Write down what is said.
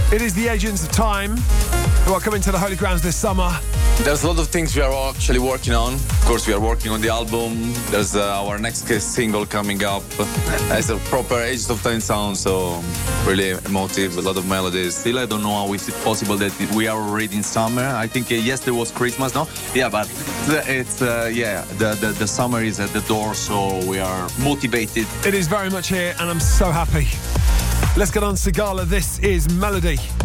It is the Agents of Time who are coming to the Holy Grounds this summer. There's a lot of things we are actually working on. Of course, we are working on the album. There's our next single coming up. It's a proper Agents of Time sound, so really emotive, a lot of melodies. Still, I don't know how is it possible that we are already in summer. I think yesterday was Christmas, no? Yeah, but it's the summer is at the door, so we are motivated. It is very much here, and I'm so happy. Let's get on Sigala. This is Melody.